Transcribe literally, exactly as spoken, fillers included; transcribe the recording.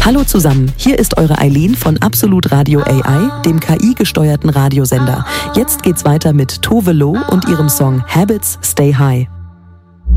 Hallo zusammen, hier ist eure Eileen von Absolut Radio A I, dem K I-gesteuerten Radiosender. Jetzt geht's weiter mit Tove Lo und ihrem Song Habits Stay High.